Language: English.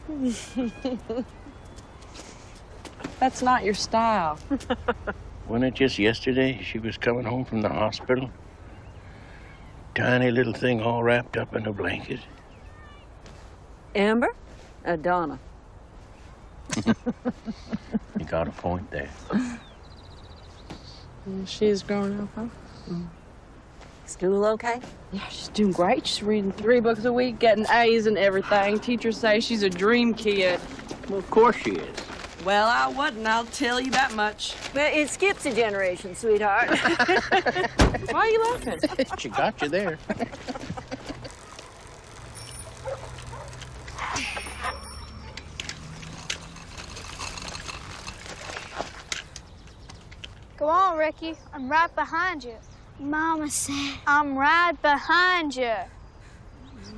That's not your style. Wasn't it just yesterday she was coming home from the hospital? Tiny little thing all wrapped up in a blanket. Amber? Donna. You got a point there. She's grown up, huh? School okay? Yeah, she's doing great. She's reading 3 books a week, getting A's and everything. Teachers say she's a dream kid. Well, of course she is. Well, I wasn't, I'll tell you that much. Well, it skips a generation, sweetheart. Why are you laughing? She got you there. Go on, Ricky. I'm right behind you. Mama said I'm right behind you.